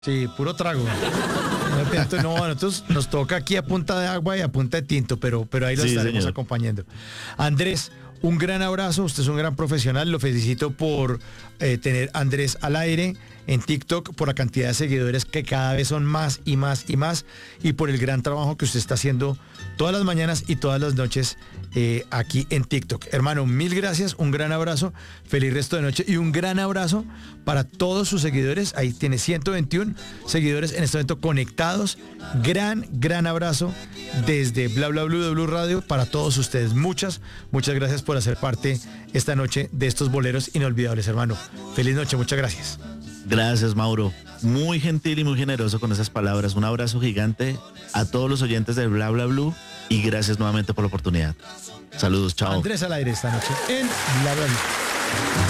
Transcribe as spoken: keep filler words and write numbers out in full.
Sí, puro trago. Entonces, no, a nosotros nos toca aquí a punta de agua y a punta de tinto, pero, pero ahí lo Sí, estaremos señor. acompañando. Andrés, un gran abrazo, usted es un gran profesional, lo felicito por eh, tener a Andrés al aire en TikTok, por la cantidad de seguidores que cada vez son más y más y más, y por el gran trabajo que usted está haciendo todas las mañanas y todas las noches eh, aquí en TikTok. Hermano, mil gracias, un gran abrazo, feliz resto de noche y un gran abrazo para todos sus seguidores. Ahí tiene ciento veintiún seguidores en este momento conectados. Gran, gran abrazo desde Bla Bla Blue de Blue Radio para todos ustedes. Muchas, muchas gracias por hacer parte esta noche de estos boleros inolvidables, hermano. Feliz noche, muchas gracias. Gracias, Mauro. Muy gentil y muy generoso con esas palabras. Un abrazo gigante a todos los oyentes de Bla Bla Blue y gracias nuevamente por la oportunidad. Saludos, chao. Andrés al aire esta noche en Bla Bla Blue.